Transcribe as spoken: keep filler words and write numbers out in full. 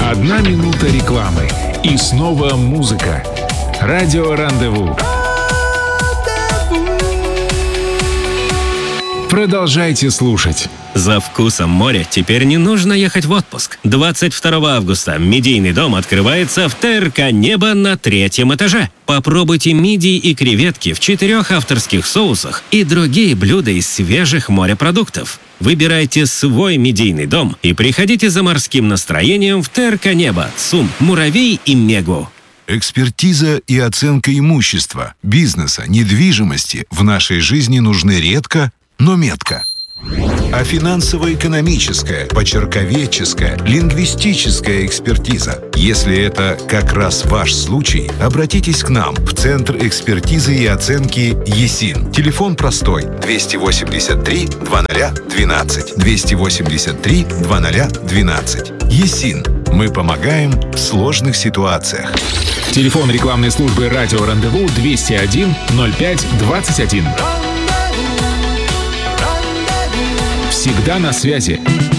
Одна минута рекламы. И снова музыка. Радио Рандеву. Продолжайте слушать. За вкусом моря теперь не нужно ехать в отпуск. двадцать второго августа Мидийный дом открывается в ТРК «Небо» на третьем этаже. Попробуйте мидии и креветки в четырех авторских соусах и другие блюда из свежих морепродуктов. Выбирайте свой Мидийный дом и приходите за морским настроением в ТРК «Небо», ЦУМ, «Муравей» и «Мегу». Экспертиза и оценка имущества, бизнеса, недвижимости в нашей жизни нужны редко, но метко. А финансово-экономическая, почерковедческая, лингвистическая экспертиза. Если это как раз ваш случай, обратитесь к нам в Центр экспертизы и оценки ЕСИН. Телефон простой: двести восемьдесят три двадцать двенадцать. двести восемьдесят три двадцать двенадцать. ЕСИН. Мы помогаем в сложных ситуациях. Телефон рекламной службы «Радио Рандеву» двести один ноль пять двадцать один. Всегда на связи.